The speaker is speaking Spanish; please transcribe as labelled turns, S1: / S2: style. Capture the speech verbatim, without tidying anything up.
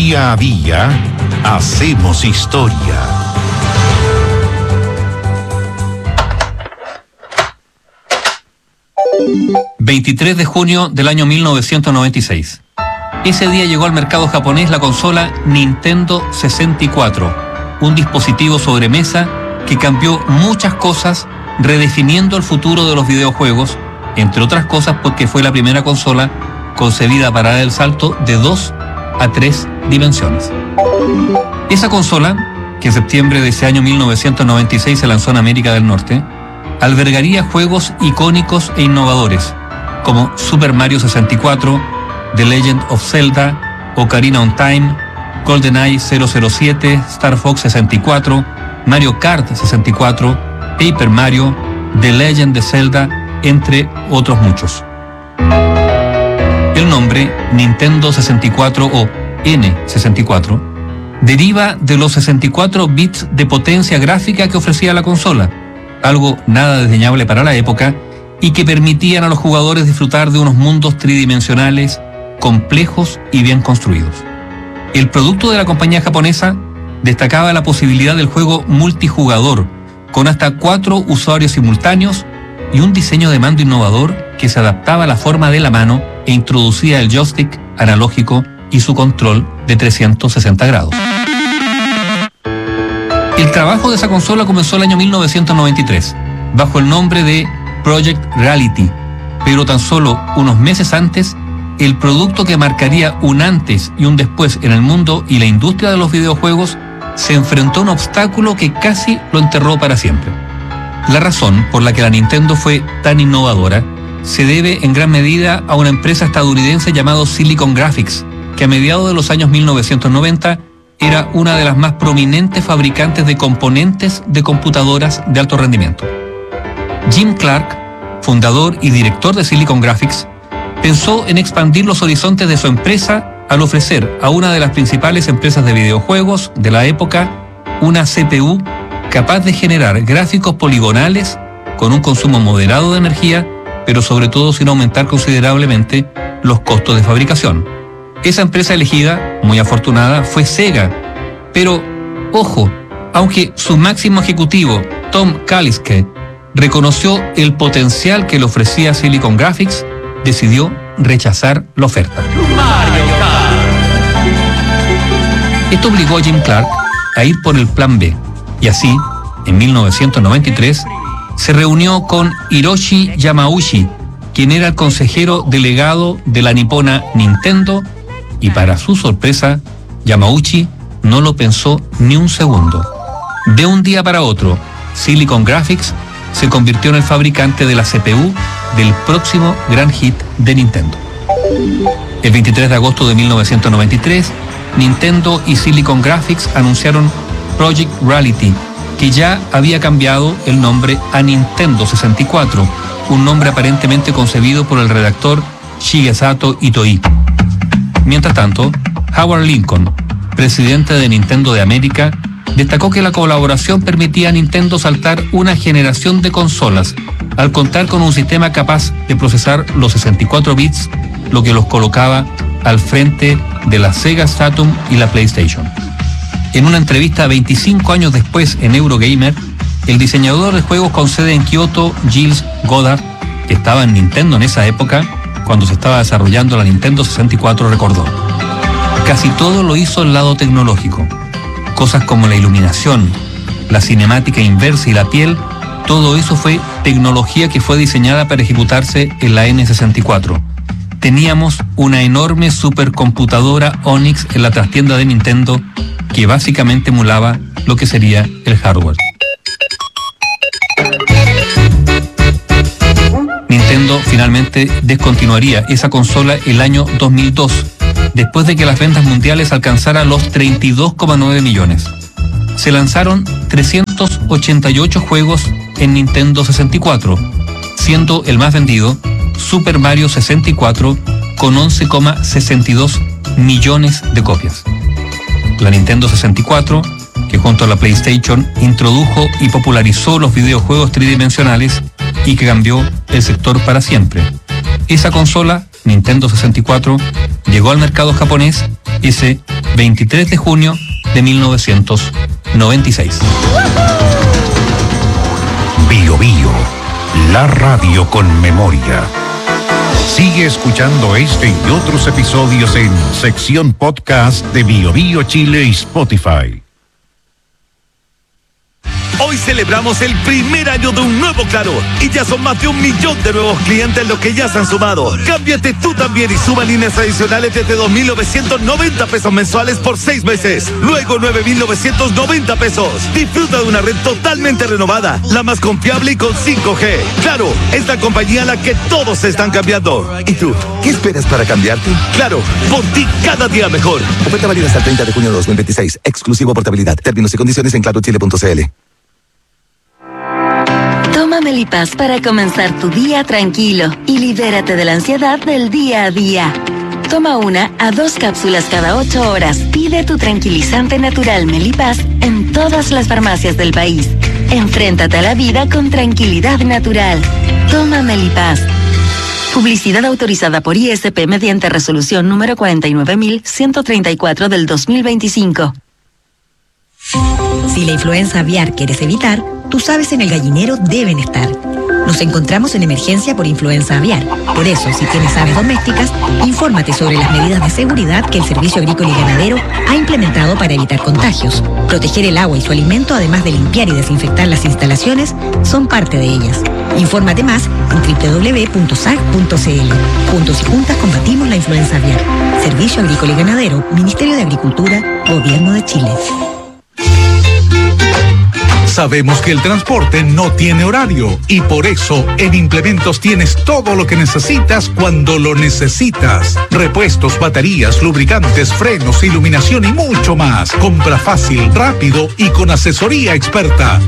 S1: Día a día hacemos historia.
S2: veintitrés de junio del año mil novecientos noventa y seis. Ese día llegó al mercado japonés la consola Nintendo sesenta y cuatro, un dispositivo sobremesa que cambió muchas cosas, redefiniendo el futuro de los videojuegos, entre otras cosas porque fue la primera consola concebida para dar el salto de dos a tres dimensiones. Esa consola, que en septiembre de ese año mil novecientos noventa y seis se lanzó en América del Norte, albergaría juegos icónicos e innovadores, como Super Mario sesenta y cuatro, The Legend of Zelda, Ocarina of Time, GoldenEye cero cero siete, Star Fox sesenta y cuatro, Mario Kart sesenta y cuatro, Paper Mario, The Legend de Zelda, entre otros muchos. El nombre Nintendo sesenta y cuatro o N sesenta y cuatro deriva de los sesenta y cuatro bits de potencia gráfica que ofrecía la consola, algo nada desdeñable para la época y que permitían a los jugadores disfrutar de unos mundos tridimensionales, complejos y bien construidos. El producto de la compañía japonesa destacaba la posibilidad del juego multijugador, con hasta cuatro usuarios simultáneos y un diseño de mando innovador que se adaptaba a la forma de la mano e introducía el joystick analógico y su control de trescientos sesenta grados. El trabajo de esa consola comenzó el año mil novecientos noventa y tres, bajo el nombre de Project Reality, pero tan solo unos meses antes, el producto que marcaría un antes y un después en el mundo y la industria de los videojuegos se enfrentó a un obstáculo que casi lo enterró para siempre. La razón por la que la Nintendo fue tan innovadora se debe en gran medida a una empresa estadounidense llamada Silicon Graphics, que a mediados de los años mil novecientos noventa era una de las más prominentes fabricantes de componentes de computadoras de alto rendimiento. Jim Clark, fundador y director de Silicon Graphics, pensó en expandir los horizontes de su empresa al ofrecer a una de las principales empresas de videojuegos de la época una C P U capaz de generar gráficos poligonales con un consumo moderado de energía, pero sobre todo sin aumentar considerablemente los costos de fabricación. Esa empresa elegida, muy afortunada, fue Sega, pero, ojo, aunque su máximo ejecutivo, Tom Kalinske, reconoció el potencial que le ofrecía Silicon Graphics, decidió rechazar la oferta. Esto obligó a Jim Clark a ir por el plan B, y así, en mil novecientos noventa y tres, se reunió con Hiroshi Yamauchi, quien era el consejero delegado de la nipona Nintendo, y para su sorpresa, Yamauchi no lo pensó ni un segundo. De un día para otro, Silicon Graphics se convirtió en el fabricante de la C P U del próximo gran hit de Nintendo. El veintitrés de agosto de mil novecientos noventa y tres, Nintendo y Silicon Graphics anunciaron Project Reality, que ya había cambiado el nombre a Nintendo sesenta y cuatro, un nombre aparentemente concebido por el redactor Shigesato Itoi. Mientras tanto, Howard Lincoln, presidente de Nintendo de América, destacó que la colaboración permitía a Nintendo saltar una generación de consolas al contar con un sistema capaz de procesar los sesenta y cuatro bits, lo que los colocaba al frente de la Sega Saturn y la PlayStation. En una entrevista veinticinco años después en Eurogamer, el diseñador de juegos con sede en Kioto, Gilles Godard, que estaba en Nintendo en esa época, cuando se estaba desarrollando la Nintendo sesenta y cuatro, recordó: casi todo lo hizo el lado tecnológico. Cosas como la iluminación, la cinemática inversa y la piel, todo eso fue tecnología que fue diseñada para ejecutarse en la N sesenta y cuatro. Teníamos una enorme supercomputadora Onyx en la trastienda de Nintendo que básicamente emulaba lo que sería el hardware. Nintendo finalmente descontinuaría esa consola el año dos mil dos, después de que las ventas mundiales alcanzaran los treinta y dos coma nueve millones. Se lanzaron trescientos ochenta y ocho juegos en Nintendo sesenta y cuatro, siendo el más vendido Super Mario sesenta y cuatro con once coma sesenta y dos millones de copias. La Nintendo sesenta y cuatro, que junto a la PlayStation introdujo y popularizó los videojuegos tridimensionales y que cambió el sector para siempre. Esa consola, Nintendo sesenta y cuatro, llegó al mercado japonés ese veintitrés de junio de mil novecientos noventa y seis.
S1: Bio Bio, la radio con memoria. Sigue escuchando este y otros episodios en sección podcast de Bio Bio Chile y Spotify.
S3: Hoy celebramos el primer año de un nuevo Claro y ya son más de un millón de nuevos clientes los que ya se han sumado. Cámbiate tú también y suma líneas adicionales desde dos mil novecientos noventa pesos mensuales por seis meses. Luego nueve mil novecientos noventa pesos. Disfruta de una red totalmente renovada, la más confiable y con cinco G. Claro, es la compañía a la que todos se están cambiando.
S4: ¿Y tú? ¿Qué esperas para cambiarte?
S3: Claro, por ti cada día mejor.
S4: Oferta válida hasta el treinta de junio de dos mil veintiséis. Exclusivo portabilidad. Términos y condiciones en claro chile punto c l.
S5: Toma Melipaz para comenzar tu día tranquilo y libérate de la ansiedad del día a día. Toma una a dos cápsulas cada ocho horas. Pide tu tranquilizante natural Melipaz en todas las farmacias del país. Enfréntate a la vida con tranquilidad natural. Toma Melipaz. Publicidad autorizada por I S P mediante resolución número cuarenta y nueve mil ciento treinta y cuatro del dos mil veinticinco.
S6: Si la influenza aviar quieres evitar, tus aves en el gallinero deben estar. Nos encontramos en emergencia por influenza aviar. Por eso, si tienes aves domésticas, infórmate sobre las medidas de seguridad que el Servicio Agrícola y Ganadero ha implementado para evitar contagios. Proteger el agua y su alimento, además de limpiar y desinfectar las instalaciones, son parte de ellas. Infórmate más en doble u doble u doble u punto s a g punto c l. Juntos y juntas combatimos la influenza aviar. Servicio Agrícola y Ganadero, Ministerio de Agricultura, Gobierno de Chile.
S7: Sabemos que el transporte no tiene horario y por eso en Implementos tienes todo lo que necesitas cuando lo necesitas. Repuestos, baterías, lubricantes, frenos, iluminación y mucho más. Compra fácil, rápido y con asesoría experta.